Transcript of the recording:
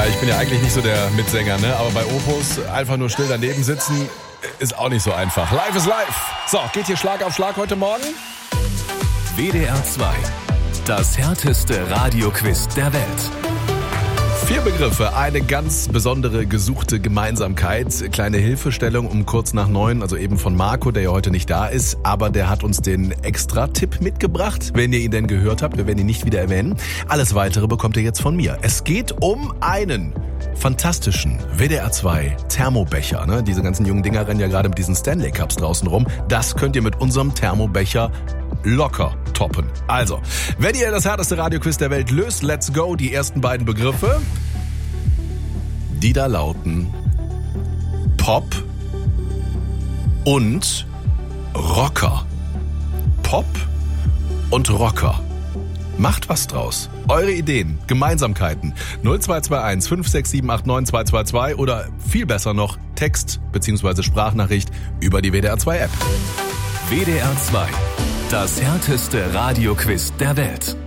Ja, ich bin ja eigentlich nicht so der Mitsänger, ne? Aber bei Opus einfach nur still daneben sitzen ist auch nicht so einfach. Live ist live. So, geht hier Schlag auf Schlag heute Morgen? WDR 2. Das härteste Radioquiz der Welt. 4 Begriffe, eine ganz besondere gesuchte Gemeinsamkeit. Kleine Hilfestellung um kurz nach 9, also eben von Marco, der ja heute nicht da ist. Aber der hat uns den Extra-Tipp mitgebracht, wenn ihr ihn denn gehört habt. Wir werden ihn nicht wieder erwähnen. Alles Weitere bekommt ihr jetzt von mir. Es geht um einen fantastischen WDR 2 Thermobecher. Ne? Diese ganzen jungen Dinger rennen ja gerade mit diesen Stanley Cups draußen rum. Das könnt ihr mit unserem Thermobecher locker toppen. Also, wenn ihr das härteste Radioquiz der Welt löst, let's go. Die ersten beiden Begriffe, die da lauten Pop und Rocker. Pop und Rocker. Macht was draus. Eure Ideen, Gemeinsamkeiten 0221 56789 222 oder viel besser noch Text bzw. Sprachnachricht über die WDR 2 App. WDR 2. Das härteste Radioquiz der Welt.